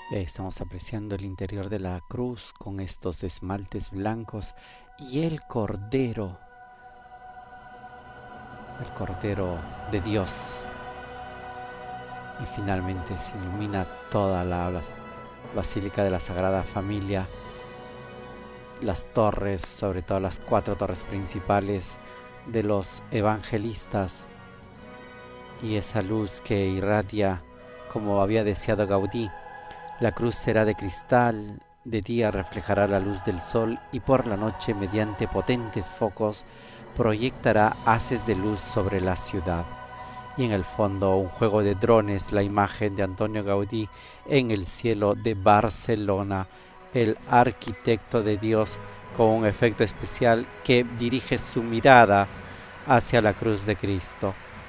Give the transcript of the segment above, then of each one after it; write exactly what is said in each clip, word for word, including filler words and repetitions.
Y ahí estamos apreciando el interior de la cruz con estos esmaltes blancos y el Cordero, el Cordero de Dios. Y finalmente se ilumina toda la Basílica de la Sagrada Familia, las torres, sobre todo las cuatro torres principales de los evangelistas, y esa luz que irradia como había deseado Gaudí. La cruz será de cristal, de día reflejará la luz del sol y por la noche, mediante potentes focos, proyectará haces de luz sobre la ciudad. Y en el fondo un juego de drones, la imagen de Antonio Gaudí en el cielo de Barcelona, el arquitecto de Dios, con un efecto especial que dirige su mirada hacia la cruz de Cristo.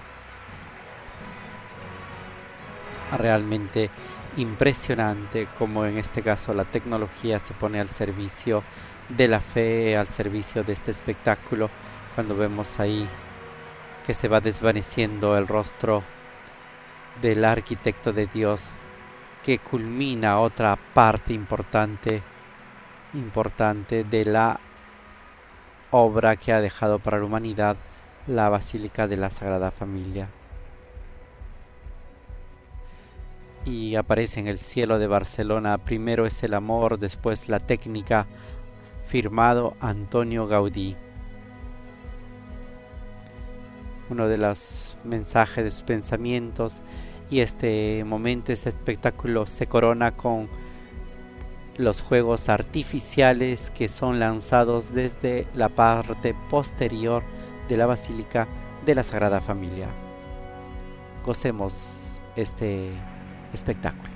Realmente impresionante como en este caso la tecnología se pone al servicio de la fe, al servicio de este espectáculo, cuando vemos ahí que se va desvaneciendo el rostro del arquitecto de Dios, que culmina otra parte importante, importante de la obra que ha dejado para la humanidad la Basílica de la Sagrada Familia. Y aparece en el cielo de Barcelona, primero es el amor, después la técnica, firmado Antonio Gaudí. Uno de los mensajes de sus pensamientos, y este momento, este espectáculo se corona con los juegos artificiales que son lanzados desde la parte posterior de la Basílica de la Sagrada Familia. Gocemos este espectáculo.